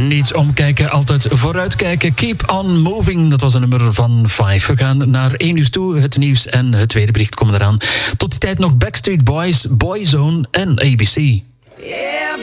Niet omkijken, altijd vooruitkijken. Keep on moving, dat was een nummer van 5. We gaan naar 1 uur toe. Het nieuws en het tweede bericht komen eraan. Tot die tijd nog Backstreet Boys, Boyzone en ABC. Yeah.